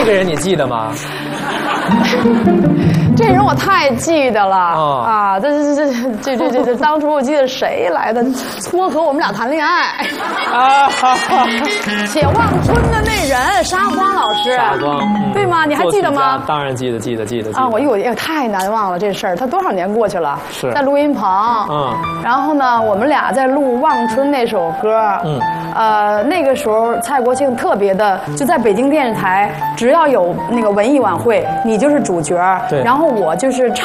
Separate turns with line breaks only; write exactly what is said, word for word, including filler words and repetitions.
个人你记得吗？
这人我太记得了、
哦、
啊！这这这这这这这，当初我记得谁来的撮合我们俩谈恋爱啊？且望春的那人沙光老师，
沙光、嗯、
对吗？你还记得吗？
当然记得，记得，记得。记得
啊！我呦，哎，太难忘了这事儿。他多少年过去了？
是
在录音棚，嗯，然后呢，我们俩在录《望春》那首歌，嗯，呃，那个时候蔡国庆特别的，就在北京电视台，只要有那个文艺晚会，你就是主角，
对，
然后我就是唱。